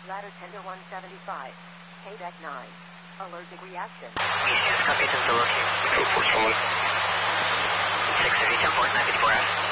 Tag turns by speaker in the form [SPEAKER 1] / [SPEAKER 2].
[SPEAKER 1] Ladder 10 to 175. Quebec 9. Allergic reaction.
[SPEAKER 2] East, copy, 10 to locate.
[SPEAKER 3] 441.
[SPEAKER 2] 630, 10 4, 954F.